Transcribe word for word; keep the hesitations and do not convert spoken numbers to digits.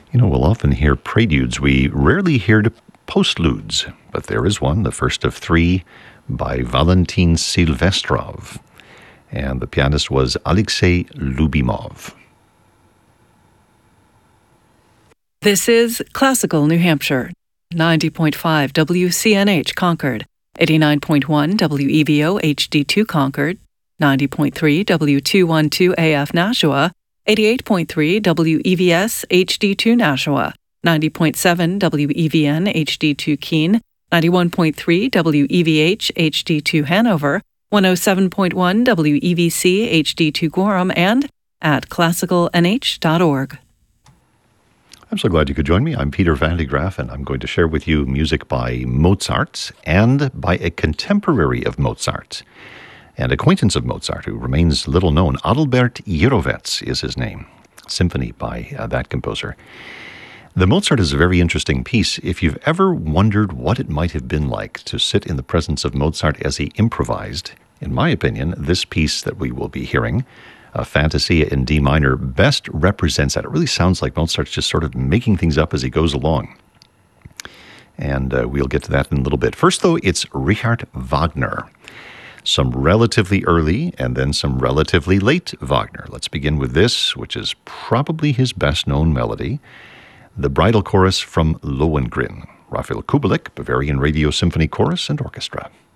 You know, we'll often hear preludes. We rarely hear postludes, but there is one, the first of three, by Valentin Silvestrov. And the pianist was Alexei Lubimov. This is Classical New Hampshire, ninety point five W C N H Concord, eighty-nine point one W E V O H D two Concord, ninety point three W two twelve A F Nashua, eighty-eight point three W E V S H D two Nashua, ninety point seven W E V N H D two Keene, ninety-one point three W E V H H D two Hanover, one oh seven point one W E V C H D two Gorham, and at classical n h dot org. I'm so glad you could join me. I'm Peter Van de Graaff, and I'm going to share with you music by Mozart and by a contemporary of Mozart, an acquaintance of Mozart who remains little known. Adalbert Jirovec is his name. Symphony by uh, that composer. The Mozart is a very interesting piece. If you've ever wondered what it might have been like to sit in the presence of Mozart as he improvised, in my opinion, this piece that we will be hearing, a Fantasia in D minor, best represents that. It really sounds like Mozart's just sort of making things up as he goes along. And uh, we'll get to that in a little bit. First, though, it's Richard Wagner. Some relatively early and then some relatively late Wagner. Let's begin with this, which is probably his best-known melody, the Bridal Chorus from Lohengrin. Raphael Kubelik, Bavarian Radio Symphony Chorus and Orchestra.